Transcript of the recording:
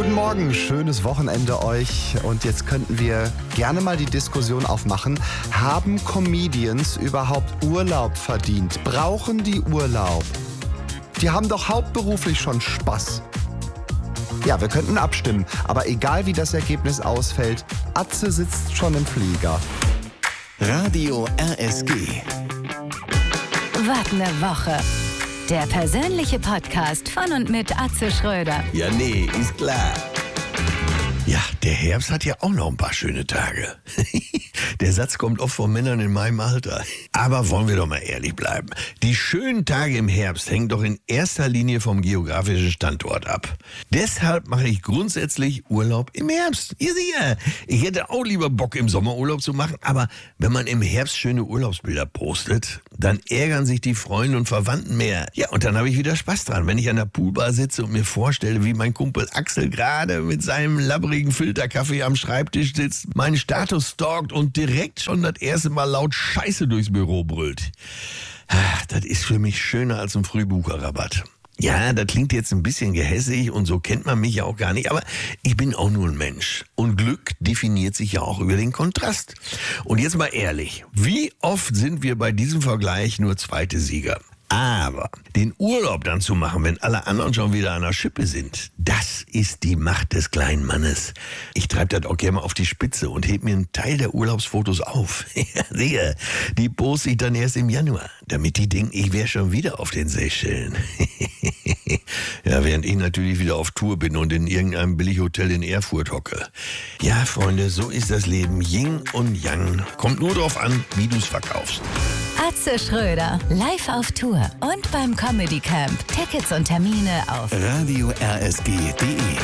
Guten Morgen, schönes Wochenende euch. Und jetzt könnten wir gerne mal die Diskussion aufmachen. Haben Comedians überhaupt Urlaub verdient? Brauchen die Urlaub? Die haben doch hauptberuflich schon Spaß. Ja, wir könnten abstimmen, aber egal wie das Ergebnis ausfällt, Atze sitzt schon im Flieger. Radio RSG. Was ne Woche. Der persönliche Podcast von und mit Atze Schröder. Ja, nee, ist klar. Ja, der Herbst hat ja auch noch ein paar schöne Tage. Der Satz kommt oft von Männern in meinem Alter. Aber wollen wir doch mal ehrlich bleiben. Die schönen Tage im Herbst hängen doch in erster Linie vom geografischen Standort ab. Deshalb mache ich grundsätzlich Urlaub im Herbst. Ihr sicher, ich hätte auch lieber Bock im Sommer Urlaub zu machen, aber wenn man im Herbst schöne Urlaubsbilder postet, dann ärgern sich die Freunde und Verwandten mehr. Ja, und dann habe ich wieder Spaß dran, wenn ich an der Poolbar sitze und mir vorstelle, wie mein Kumpel Axel gerade mit seinem labbrigen Filterkaffee am Schreibtisch sitzt, meinen Status stalkt und direkt schon das erste Mal laut Scheiße durchs Büro brüllt. Das ist für mich schöner als ein Frühbucherrabatt. Ja, das klingt jetzt ein bisschen gehässig und so kennt man mich ja auch gar nicht, aber ich bin auch nur ein Mensch. Und Glück definiert sich ja auch über den Kontrast. Und jetzt mal ehrlich, wie oft sind wir bei diesem Vergleich nur zweite Sieger? Aber den Urlaub dann zu machen, wenn alle anderen schon wieder an der Schippe sind, das ist die Macht des kleinen Mannes. Ich treibe das auch gerne mal auf die Spitze und heb mir einen Teil der Urlaubsfotos auf. Ja, sicher, die poste ich dann erst im Januar, damit die denken, ich wäre schon wieder auf den Seychellen. Ja, während ich natürlich wieder auf Tour bin und in irgendeinem Billighotel in Erfurt hocke. Ja, Freunde, so ist das Leben. Yin und Yang. Kommt nur drauf an, wie du's verkaufst. Atze Schröder, live auf Tour und beim Comedy Camp. Tickets und Termine auf Radio RSG.de